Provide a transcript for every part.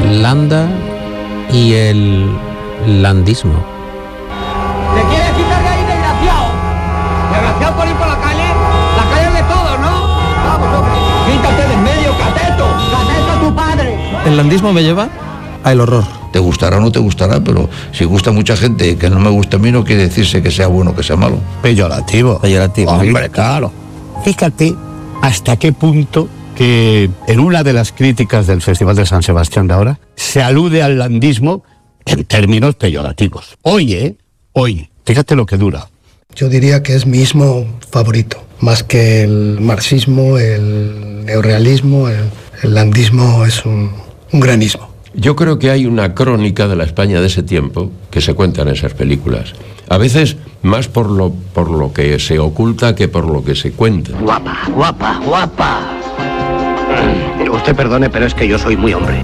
Landa y el landismo. ¿Te quieres quitar de ahí, desgraciado? Desgraciado por ir por la calle es de todos, ¿no? Vamos, hombre, quítate de en medio, cateto tu padre. El landismo me lleva al horror. Te gustará o no te gustará, pero si gusta a mucha gente que no me gusta a mí, no quiere decirse que sea bueno o que sea malo. Peyorativo. Hombre, claro. Fíjate hasta qué punto que en una de las críticas del Festival de San Sebastián de ahora se alude al landismo en términos peyorativos. Hoy, fíjate lo que dura. Yo diría que es mi ismo favorito, más que el marxismo, el neorrealismo, el landismo es un gran ismo. Yo creo que hay una crónica de la España de ese tiempo que se cuenta en esas películas. A veces más por lo que se oculta que por lo que se cuenta. Guapa. Usted perdone, pero es que yo soy muy hombre.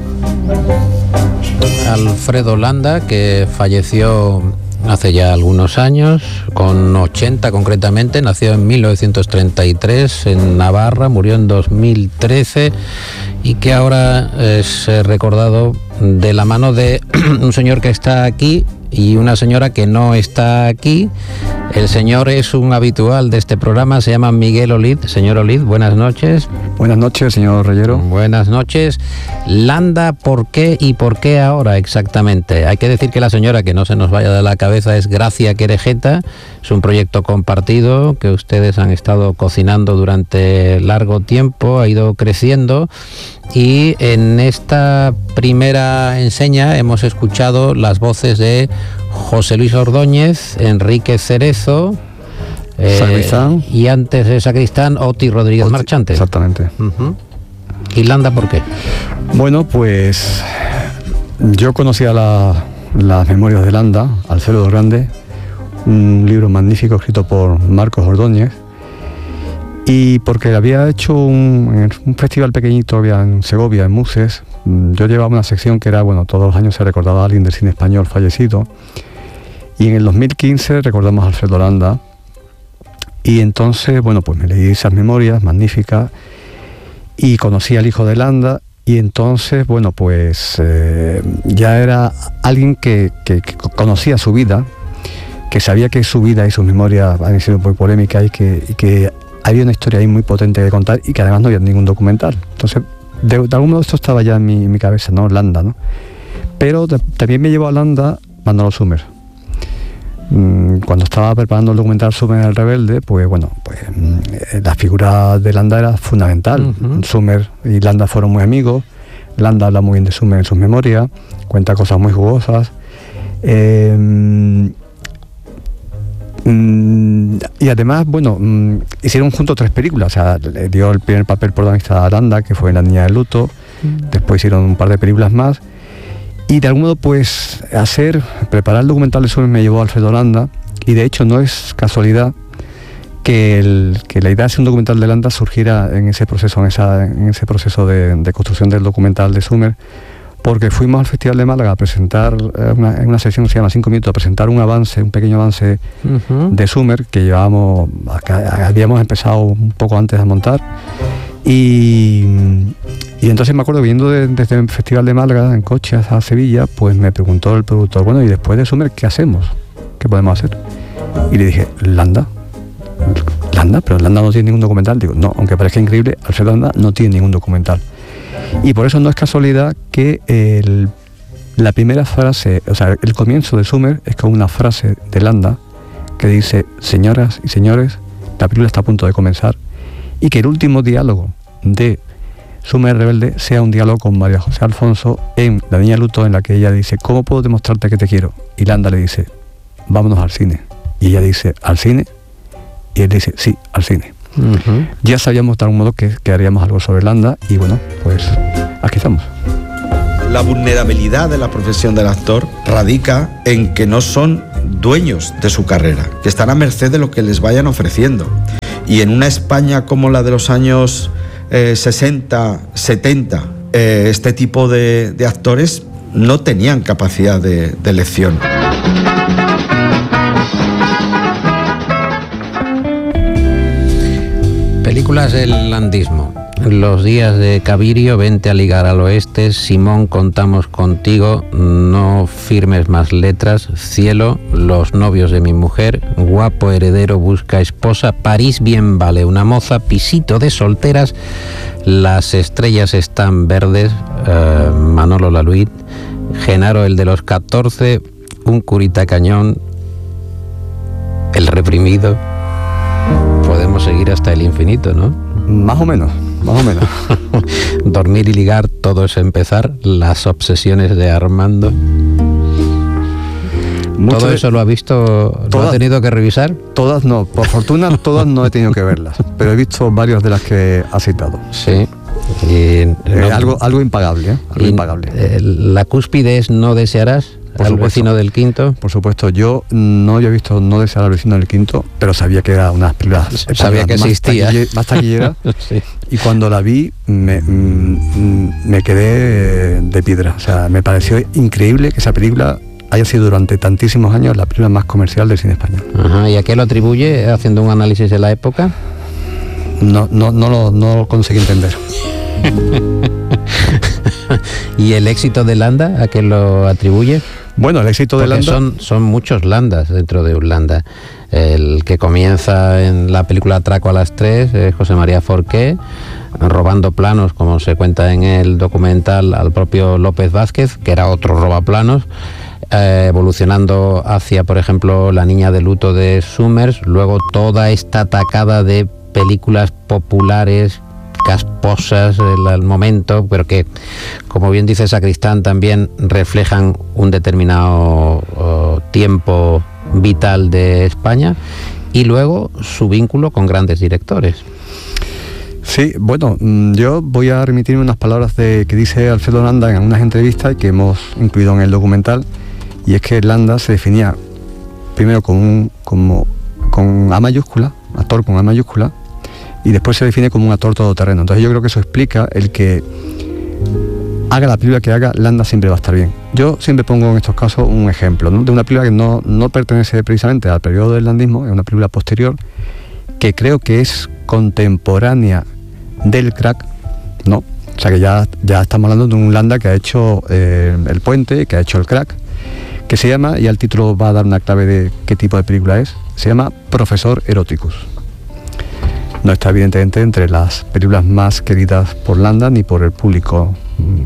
Alfredo Landa, que falleció hace ya algunos años, con 80 concretamente, nació en 1933 en Navarra, murió en 2013 y que ahora es recordado de la mano de un señor que está aquí y una señora que no está aquí. El señor es un habitual de este programa, se llama Miguel Olid. Señor Olid, buenas noches. Buenas noches, señor Reyero. Buenas noches. Landa, ¿por qué y por qué ahora exactamente? Hay que decir que la señora, que no se nos vaya de la cabeza, es Gracia Querejeta. Es un proyecto compartido que ustedes han estado cocinando durante largo tiempo, ha ido creciendo. Y en esta primera enseña hemos escuchado las voces de José Luis Ordóñez, Enrique Cerezo, y antes de Sacristán, Oti Rodríguez Marchante. Exactamente. Uh-huh. ¿Y Landa por qué? Bueno, pues yo conocía las memorias de Landa, Alfredo Grande, un libro magnífico escrito por Marcos Ordóñez, y porque había hecho un festival pequeñito había en Segovia, en Muses. Yo llevaba una sección que era, todos los años se recordaba a alguien del cine español fallecido, y en el 2015 recordamos a Alfredo Landa, y entonces, pues me leí esas memorias magníficas, y conocí al hijo de Landa, y entonces, ya era alguien que conocía su vida, que sabía que su vida y sus memorias habían sido muy polémicas y que había una historia ahí muy potente de contar y que además no había ningún documental. Entonces, de algún modo esto estaba ya en mi cabeza, ¿no? Landa, ¿no? Pero también me llevó a Landa Manolo Súmer. Cuando estaba preparando el documental Súmer el Rebelde, la figura de Landa era fundamental. Uh-huh. Súmer y Landa fueron muy amigos. Landa habla muy bien de Súmer en sus memorias, cuenta cosas muy jugosas. Y además, hicieron juntos 3 películas. O sea, le dio el primer papel protagonista a Landa, que fue La niña del luto. Después hicieron un par de películas más. Y de algún modo, preparar el documental de Súmer me llevó a Alfredo Landa. Y de hecho no es casualidad que la idea de hacer un documental de Landa surgiera en ese proceso, de construcción del documental de Súmer, porque fuimos al Festival de Málaga a presentar, en una sección que se llama 5 minutos, a presentar un pequeño avance uh-huh. de Súmer que habíamos empezado un poco antes a montar. Y entonces me acuerdo, viendo desde el Festival de Málaga en coche a Sevilla, pues me preguntó el productor, y después de Súmer, ¿qué hacemos? ¿Qué podemos hacer? Y le dije, Landa, pero Landa no tiene ningún documental. Digo, no, aunque parezca increíble, Alfredo Landa no tiene ningún documental. Y por eso no es casualidad que la primera frase, el comienzo de Súmer es con una frase de Landa que dice: señoras y señores, la película está a punto de comenzar, y que el último diálogo de Súmer Rebelde sea un diálogo con María José Alfonso en La niña luto, en la que ella dice: ¿cómo puedo demostrarte que te quiero? Y Landa le dice: vámonos al cine. Y ella dice: ¿al cine? Y él dice: sí, al cine. Uh-huh. Ya sabíamos de algún modo que haríamos algo sobre Landa, y aquí estamos. La vulnerabilidad de la profesión del actor radica en que no son dueños de su carrera, que están a merced de lo que les vayan ofreciendo. Y en una España como la de los años 60, 70, este tipo de actores no tenían capacidad de elección. Películas del landismo. los días de Cabirio, vente a ligar al oeste, Simón, contamos contigo, no firmes más letras, cielo, los novios de mi mujer, guapo heredero busca esposa, París bien vale una moza, pisito de solteras, las estrellas están verdes, Manolo Laluit, Genaro el de los 14, un curita cañón, el reprimido. Podemos seguir hasta el infinito, ¿no? Más o menos. Dormir y ligar, todo es empezar, las obsesiones de Armando. ¿Todo eso lo ha visto, lo ha tenido que revisar? Todas no, por fortuna todas no he tenido que verlas, pero he visto varias de las que ha citado. Sí. Algo impagable, ¿eh? Algo impagable. La cúspide es No desearás. ¿Al vecino del quinto? Por supuesto, yo no había visto No desear al vecino del quinto, pero sabía que era una película, sabía que existía, más taquillera. Sí. Y cuando la vi me quedé de piedra. O sea, me pareció increíble que esa película haya sido durante tantísimos años la película más comercial del cine español. Ajá, ¿y a qué lo atribuye haciendo un análisis de la época? No lo conseguí entender. ¿Y el éxito de Landa a qué lo atribuye? Bueno, el éxito de Landa... Son muchos Landas dentro de un Landa. El que comienza en la película Atraco a las 3 es José María Forqué, robando planos, como se cuenta en el documental, al propio López Vázquez, que era otro robaplanos, evolucionando hacia, por ejemplo, La niña de luto de Summers, luego toda esta tacada de películas populares, casposas al momento, pero que, como bien dice Sacristán, también reflejan un determinado tiempo vital de España, y luego su vínculo con grandes directores. Sí, bueno, yo voy a remitirme unas palabras que dice Alfredo Landa en unas entrevistas que hemos incluido en el documental, y es que Landa se definía primero con A mayúscula, actor con A mayúscula, y después se define como un actor todoterreno. Entonces yo creo que eso explica el que haga la película que haga, Landa siempre va a estar bien. Yo siempre pongo en estos casos un ejemplo, ¿no?, de una película que no pertenece precisamente al periodo del landismo, es una película posterior, que creo que es contemporánea del Crack, ¿no? O sea que ya estamos hablando de un Landa que ha hecho El Puente, que ha hecho El Crack, que se llama, y al título va a dar una clave de qué tipo de película es, se llama Profesor Eroticus. No está evidentemente entre las películas más queridas por Landa ni por el público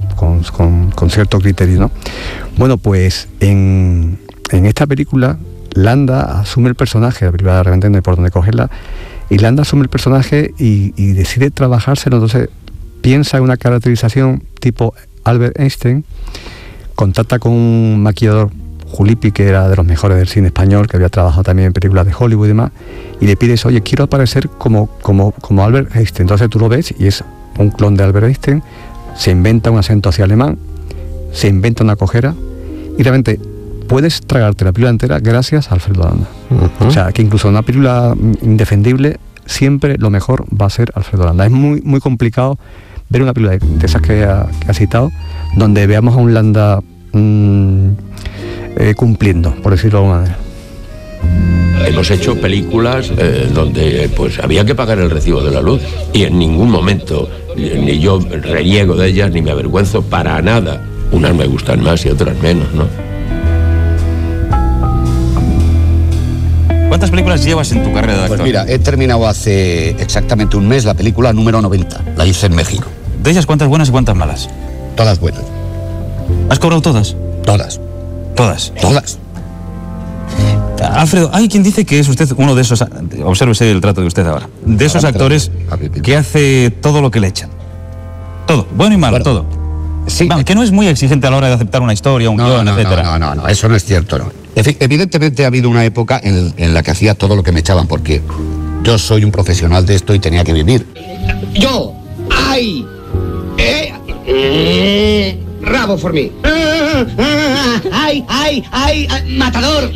con cierto criterio, ¿no? Bueno, pues en esta película Landa asume el personaje, la película realmente no hay por dónde cogerla, y Landa asume el personaje y decide trabajárselo. Entonces piensa en una caracterización tipo Albert Einstein, contacta con un maquillador, Julipi, que era de los mejores del cine español, que había trabajado también en películas de Hollywood y demás, y le pides, oye, quiero aparecer como Albert Einstein. Entonces tú lo ves y es un clon de Albert Einstein, se inventa un acento hacia alemán, se inventa una cojera, y realmente puedes tragarte la película entera gracias a Alfredo Landa. Uh-huh. O sea, que incluso en una película indefendible, siempre lo mejor va a ser Alfredo Landa. Es muy, muy complicado ver una película de esas que ha citado, donde veamos a un Landa cumpliendo, por decirlo de alguna manera. Hemos hecho películas donde pues había que pagar el recibo de la luz, y en ningún momento ni yo reniego de ellas ni me avergüenzo para nada. Unas me gustan más y otras menos, ¿no? ¿Cuántas películas llevas en tu carrera de actor? Pues mira, he terminado hace exactamente un mes la película número 90. La hice en México. ¿De ellas cuántas buenas y cuántas malas? Todas buenas. ¿Has cobrado todas? Todas. ¿Todas? Todas. Alfredo, hay quien dice que es usted uno de esos, obsérvese el trato de usted ahora, de esos actores que hace todo lo que le echan. Todo, bueno y malo, bueno, todo. Sí. Bueno, que no es muy exigente a la hora de aceptar una historia, un guión, etcétera. No, eso no es cierto, no. Evidentemente ha habido una época en la que hacía todo lo que me echaban, porque yo soy un profesional de esto y tenía que vivir. Yo, ay, rabo for me. Ay, matador.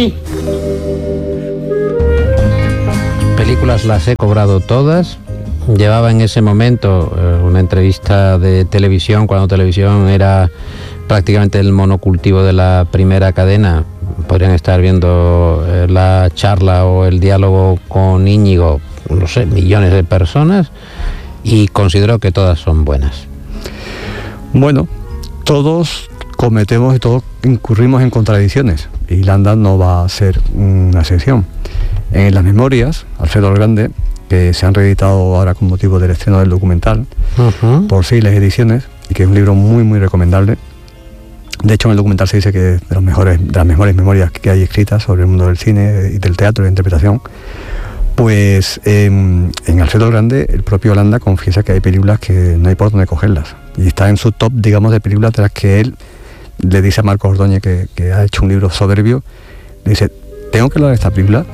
Películas las he cobrado todas. Llevaba en ese momento una entrevista de televisión, cuando televisión era prácticamente el monocultivo de la primera cadena. Podrían estar viendo la charla o el diálogo con Íñigo, no sé, millones de personas. y considero que todas son buenas. Bueno, todos cometemos y todos incurrimos en contradicciones, y Landa no va a ser una excepción. En las memorias, Alfredo el Grande, que se han reeditado ahora con motivo del estreno del documental, por Siles Ediciones, y que es un libro muy muy recomendable. De hecho, en el documental se dice que es de las mejores memorias que hay escritas sobre el mundo del cine y del teatro y de interpretación. Pues en Alfredo el Grande, el propio Landa confiesa que hay películas que no hay por dónde cogerlas, y está en su top, digamos, de películas de las que él le dice a Marcos Ordóñez, que ha hecho un libro soberbio, le dice: ¿tengo que hablar de esta película?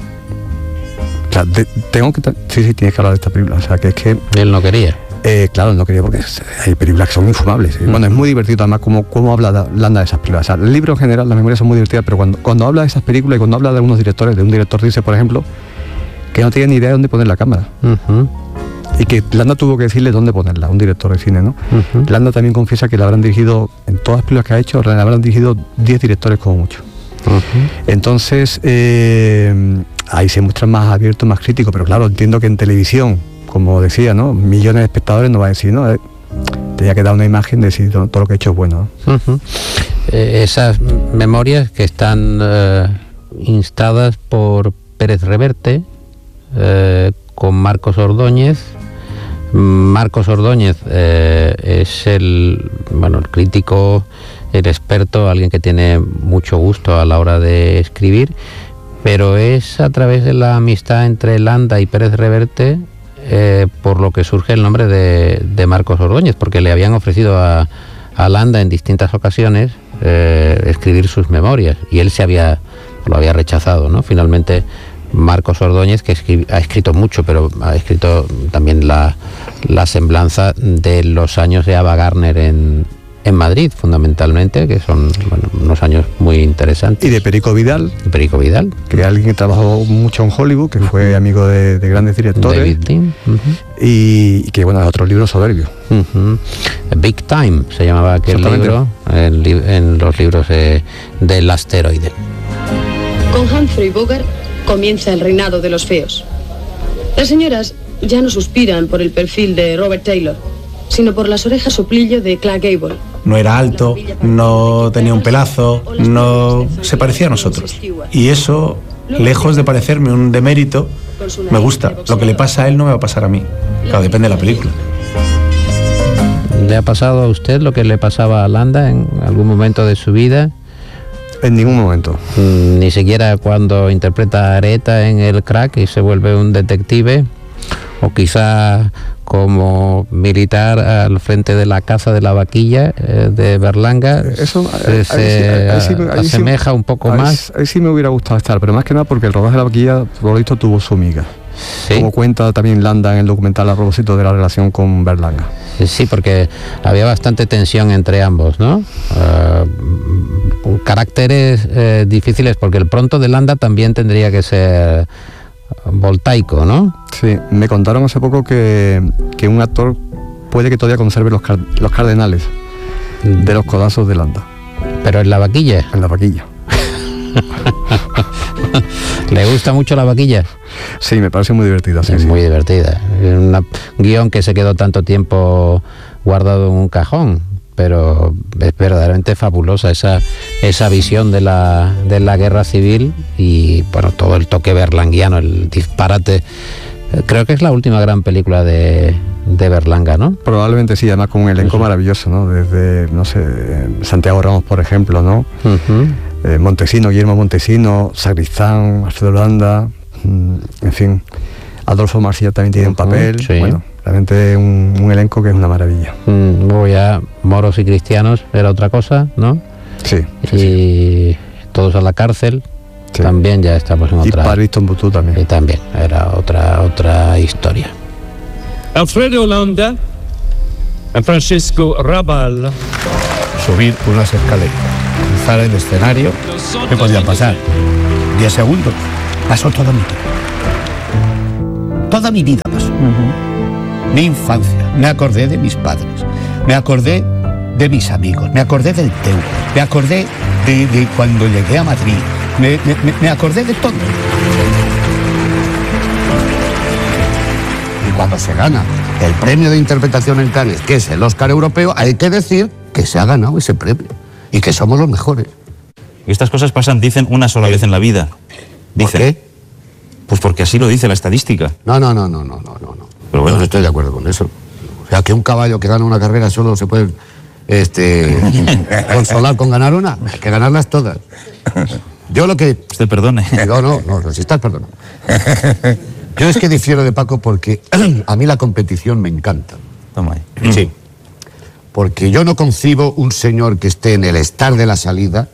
O sea, sí, tienes que hablar de esta película. O sea, que es que... Él no quería. Claro, no quería, porque hay películas que son infumables. Bueno, es muy divertido además cómo habla Landa de esas películas. O sea, el libro en general, las memorias son muy divertidas, pero cuando habla de esas películas y cuando habla de algunos directores, de un director dice, por ejemplo, que no tiene ni idea de dónde poner la cámara. Y que Landa tuvo que decirle dónde ponerla, un director de cine, ¿no? Landa también confiesa que le habrán dirigido, en todas las películas que ha hecho, le habrán dirigido 10 directores como mucho. Entonces, ahí se muestra más abierto, más crítico, pero claro, entiendo que en televisión, como decía, ¿no?, millones de espectadores, no va a decir, no, tenía que dar una imagen de decir todo lo que he hecho es bueno, ¿no? Esas memorias que están instadas por Pérez Reverte, con Marcos Ordóñez. Marcos Ordóñez es el crítico, el experto, alguien que tiene mucho gusto a la hora de escribir, pero es a través de la amistad entre Landa y Pérez Reverte por lo que surge el nombre de Marcos Ordóñez, porque le habían ofrecido a Landa en distintas ocasiones escribir sus memorias, y él lo había rechazado, ¿no? Finalmente Marcos Ordóñez, que ha escrito mucho, pero ha escrito también la semblanza de los años de Ava Gardner en Madrid, fundamentalmente, que son unos años muy interesantes. Y de Perico Vidal. Que es alguien que trabajó mucho en Hollywood, que fue amigo de grandes directores. David Dean. Y que, bueno, es otro libro soberbio. Big Time se llamaba aquel libro, en los libros del asteroide. Con Humphrey Bogart comienza el reinado de los feos. Las señoras ya no suspiran por el perfil de Robert Taylor, sino por las orejas soplillo de Clark Gable. No era alto, no tenía un pelazo, no se parecía a nosotros. Y eso, lejos de parecerme un demérito, me gusta. Lo que le pasa a él no me va a pasar a mí. Claro, depende de la película. ¿Le ha pasado a usted lo que le pasaba a Landa en algún momento de su vida? En ningún momento. Ni siquiera cuando interpreta a Areta en El Crack y se vuelve un detective, o quizá como militar al frente de la Casa de la Vaquilla de Berlanga. Eso se asemeja un poco más. Ahí sí me hubiera gustado estar, pero más que nada porque el rodaje de la Vaquilla, por lo visto, tuvo su miga. ¿Sí? Como cuenta también Landa en el documental a propósito de la relación con Berlanga. Sí, porque había bastante tensión entre ambos, ¿no? Caracteres difíciles, porque el pronto de Landa también tendría que ser voltaico, ¿no? Sí, me contaron hace poco que un actor puede que todavía conserve los cardenales de los codazos de Landa. ¿Pero en la Vaquilla? En la Vaquilla. ¿Le gusta mucho la Vaquilla? Sí, me parece muy divertida. Es muy divertida. Es un guión que se quedó tanto tiempo guardado en un cajón, pero es verdaderamente fabulosa esa visión de la guerra civil y, bueno, todo el toque berlanguiano, el disparate. Creo que es la última gran película de Berlanga, ¿no? Probablemente sí, además con un elenco maravilloso, ¿no? Desde, no sé, Santiago Ramos, por ejemplo, ¿no? Montesino, Guillermo Montesino, Sacristán, Alfredo Landa, en fin, Adolfo Marsilla también tiene un papel, sí. Bueno, realmente un elenco que es una maravilla. Luego ya Moros y Cristianos era otra cosa, ¿no? Sí. Y todos a la cárcel. Sí. También ya estamos en otra. Y Paris Tombuctú también. Y también era otra historia. Alfredo Landa, Francisco Rabal. Subir unas escaleras, cruzar el escenario. ¿Qué podía pasar? 10 segundos. Pasó toda mi vida. Toda mi vida pasó. Mi infancia. Me acordé de mis padres. Me acordé de mis amigos. Me acordé del Teu. Me acordé de cuando llegué a Madrid. Me acordé de todo. cuando se gana el premio de interpretación en Cannes, que es el Oscar europeo, hay que decir que se ha ganado ese premio y que somos los mejores. Y estas cosas pasan, dicen, una sola vez en la vida. Dicen. ¿Por qué? Pues porque así lo dice la estadística. No. Pero bueno, no estoy de acuerdo con eso. O sea, que un caballo que gana una carrera solo se puede consolar con ganar una. Hay que ganarlas todas. Yo lo que... Usted perdone. No, si estás perdonando. Yo es que difiero de Paco porque a mí la competición me encanta. Toma ahí. Sí. Porque yo no concibo un señor que esté en el start de la salida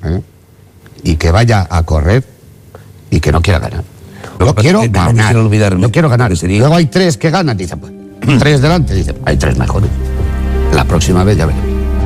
y que vaya a correr y que no quiera ganar. Yo quiero ganar. No quiero ganar. Luego hay 3 que ganan, dicen, pues, 3 delante, dicen, hay 3 mejores. La próxima vez ya veremos.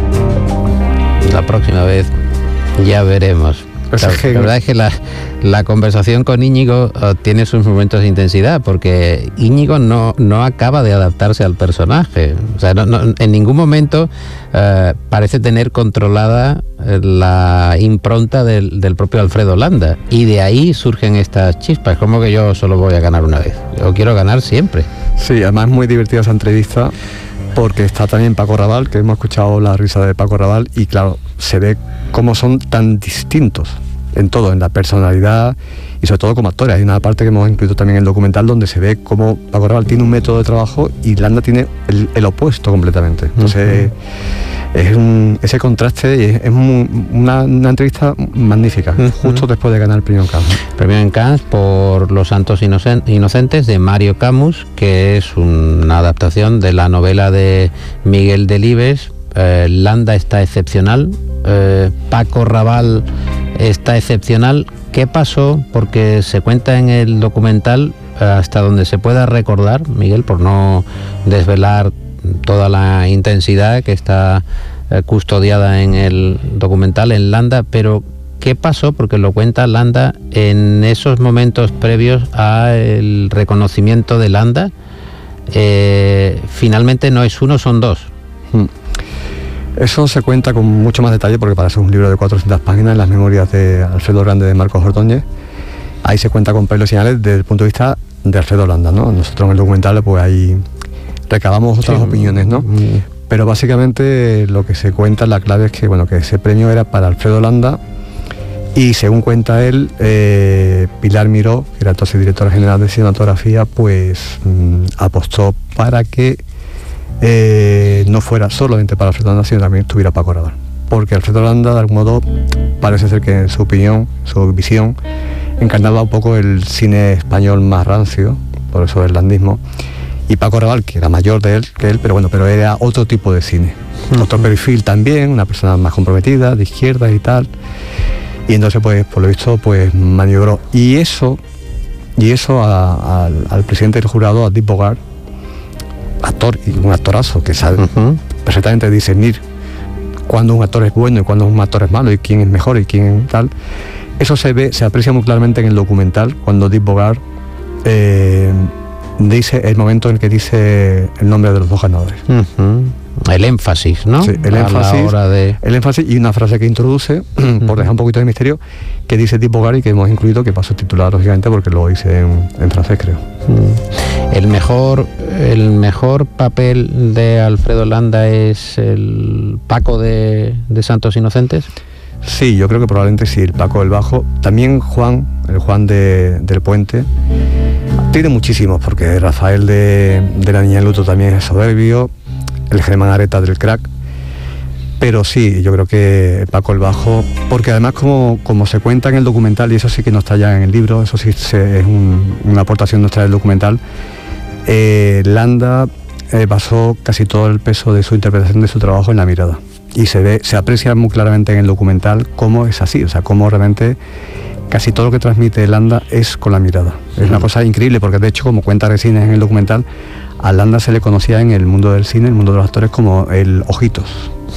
La próxima vez ya veremos. La verdad es que la conversación con Íñigo tiene sus momentos de intensidad, porque Íñigo no acaba de adaptarse al personaje. O sea, en ningún momento parece tener controlada la impronta del propio Alfredo Landa. Y de ahí surgen estas chispas. Como que yo solo voy a ganar una vez. Yo quiero ganar siempre. Sí, además es muy divertida esa entrevista, porque está también Paco Raval, que hemos escuchado la risa de Paco Raval, y claro, se ve cómo son tan distintos en todo, en la personalidad y sobre todo como actores. Hay una parte que hemos incluido también en el documental donde se ve cómo Paco Raval tiene un método de trabajo y Landa tiene el opuesto completamente. Entonces ese contraste es una entrevista magnífica, justo después de ganar el premio en Cannes. Premio en Cannes por Los Santos Inocentes de Mario Camus, que es una adaptación de la novela de Miguel Delibes. Landa está excepcional, Paco Raval está excepcional. ¿Qué pasó? Porque se cuenta en el documental, hasta donde se pueda recordar, Miguel, por no desvelar toda la intensidad que está custodiada en el documental, en Landa, pero ¿qué pasó? Porque lo cuenta Landa en esos momentos previos al reconocimiento de Landa. Finalmente no es uno, son 2. Eso se cuenta con mucho más detalle, porque para ser un libro de 400 páginas, en las memorias de Alfredo Grande de Marcos Ordóñez, ahí se cuenta con pelos y señales desde el punto de vista de Alfredo Landa, ¿no? Nosotros en el documental pues ahí recabamos otras opiniones, ¿no? Pero básicamente lo que se cuenta, la clave es que, bueno, que ese premio era para Alfredo Landa, y según cuenta él, Pilar Miró, que era entonces directora general de cinematografía, pues apostó para que no fuera solamente para Alfredo Landa, sino también estuviera Paco Raval, porque Alfredo Landa de algún modo parece ser que en su opinión, su visión, encarnaba un poco el cine español más rancio, por eso el landismo, y Paco Raval, que era mayor que él, pero era otro tipo de cine, otro perfil también, una persona más comprometida, de izquierda y tal, y entonces pues por lo visto pues maniobró, y eso al presidente del jurado, a Deep Bogart, actor y un actorazo que sabe perfectamente discernir cuándo un actor es bueno y cuándo un actor es malo y quién es mejor y quién tal. Eso se aprecia muy claramente en el documental cuando Deep Bogart dice el momento en el que dice el nombre de los 2 ganadores. El énfasis, ¿no? Sí, el énfasis y una frase que introduce, por dejar un poquito de misterio, que dice Deep Bogart y que hemos incluido, que pasó titular lógicamente porque lo hice en francés, creo. El mejor papel de Alfredo Landa es el Paco de Santos Inocentes. Sí, yo creo que probablemente sí, el Paco del Bajo. También el Juan del Puente. Tiene muchísimos, porque Rafael de La Niña del Luto también es soberbio, el Germán Areta del Crack. Pero sí, yo creo que Paco el Bajo, porque además como se cuenta en el documental, y eso sí que no está ya en el libro, eso sí es una aportación nuestra del documental, Landa basó casi todo el peso de su interpretación de su trabajo en la mirada. Y se aprecia muy claramente en el documental cómo es así, o sea, cómo realmente casi todo lo que transmite Landa es con la mirada. Es una cosa increíble, porque de hecho, como cuenta Resines en el documental, a Landa se le conocía en el mundo del cine, el mundo de los actores, como el Ojitos.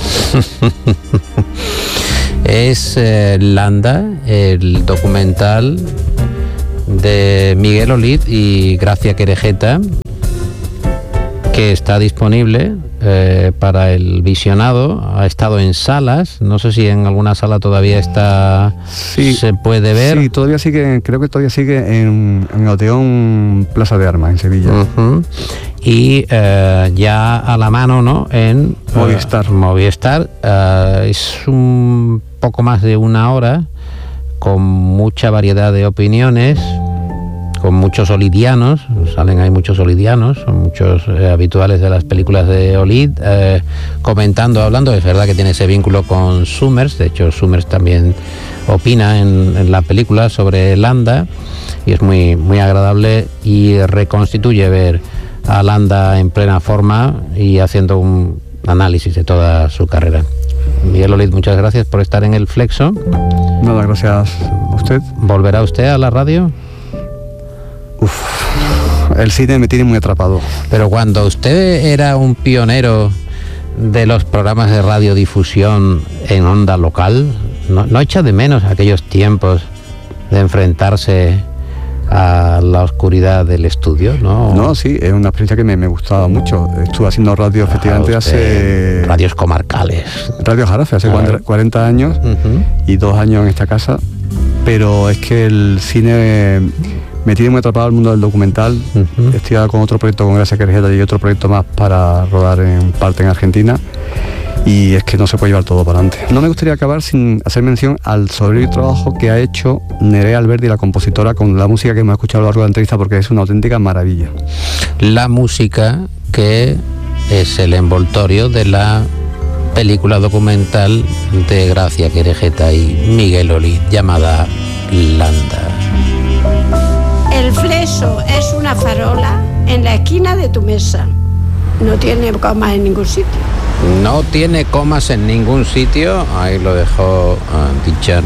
Es Landa, el documental de Miguel Olid y Gracia Querejeta, que está disponible para el visionado. Ha estado en salas, no sé si en alguna sala todavía está, se puede ver. Sí, todavía sigue, creo que todavía sigue en Odeón Plaza de Armas, en Sevilla. Uh-huh. Y ya a la mano, ¿no? En Movistar. Es un poco más de una hora, con mucha variedad de opiniones, con muchos olidianos, salen ahí muchos olidianos, son muchos habituales de las películas de Olid, comentando, hablando. Es verdad que tiene ese vínculo con Summers, de hecho Summers también opina en la película sobre Landa, y es muy, muy agradable y reconstituye ver a Landa en plena forma y haciendo un análisis de toda su carrera. Miguel Olid, muchas gracias por estar en el Flexo. Nada, gracias a usted. ¿Volverá usted a la radio? El cine me tiene muy atrapado. Pero cuando usted era un pionero de los programas de radiodifusión en onda local, ¿no echa de menos aquellos tiempos de enfrentarse a la oscuridad del estudio? No, sí, es una experiencia que me gustaba mucho. Estuve haciendo radio efectivamente hace... Radios comarcales. Radio Jarafe, hace 40 años, y 2 años en esta casa. Pero es que el cine me tiene muy atrapado el mundo del documental. Estoy ahora con otro proyecto con Gracia Querejeta y otro proyecto más para rodar en parte en Argentina, y es que no se puede llevar todo para adelante. No me gustaría acabar sin hacer mención al soberbio trabajo que ha hecho Nerea Alberdi, la compositora, con la música que hemos escuchado a lo largo de la entrevista, porque es una auténtica maravilla. La música que es el envoltorio de la película documental de Gracia Querejeta y Miguel Olid, llamada Landa. El Flexo es una farola en la esquina de tu mesa. No tiene comas en ningún sitio. No tiene comas en ningún sitio. Ahí lo dejó dicha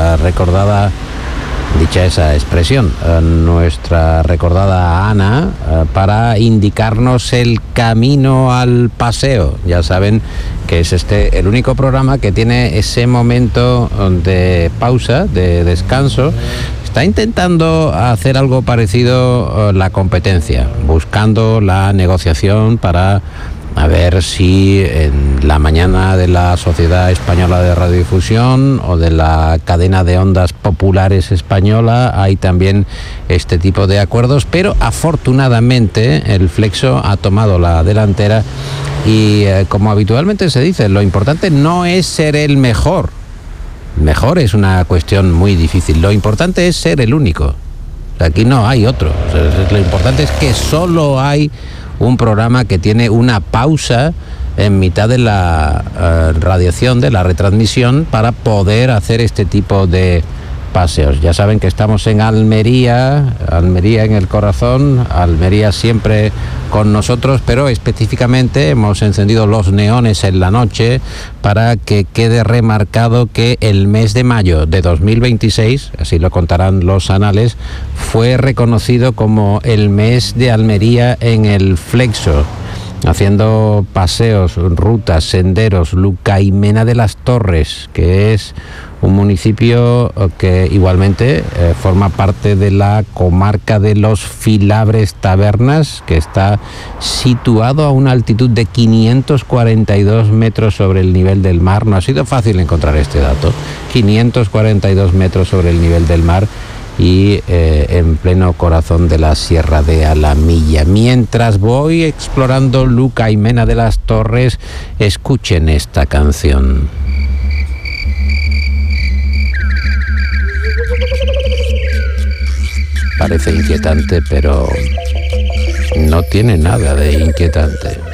esa expresión, nuestra recordada Ana, para indicarnos el camino al paseo. Ya saben que es el único programa que tiene ese momento de pausa, de descanso. Está intentando hacer algo parecido la competencia, buscando la negociación para a ver si en la mañana de la Sociedad Española de Radiodifusión o de la cadena de ondas populares española hay también este tipo de acuerdos, pero afortunadamente el Flexo ha tomado la delantera y como habitualmente se dice, lo importante no es ser el mejor. Mejor es una cuestión muy difícil. Lo importante es ser el único. Aquí no hay otro. O sea, lo importante es que solo hay un programa que tiene una pausa en mitad de la radiación, de la retransmisión, para poder hacer este tipo de paseos. Ya saben que estamos en Almería en el corazón, Almería siempre con nosotros, pero específicamente hemos encendido los neones en la noche para que quede remarcado que el mes de mayo de 2026, así lo contarán los anales, fue reconocido como el mes de Almería en el Flexo, haciendo paseos, rutas, senderos. Lucaimena de las Torres, que es un municipio que igualmente forma parte de la comarca de los Filabres Tabernas, que está situado a una altitud de 542 metros sobre el nivel del mar. No ha sido fácil encontrar este dato. 542 metros sobre el nivel del mar y en pleno corazón de la Sierra de Alamilla. Mientras voy explorando Lucaimena de las Torres, escuchen esta canción. Parece inquietante, pero no tiene nada de inquietante.